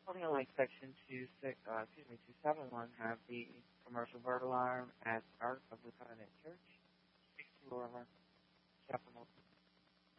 Holding on like section 271 have the commercial burglar alarm at Art of Lieutenant Church. Speak to Laura.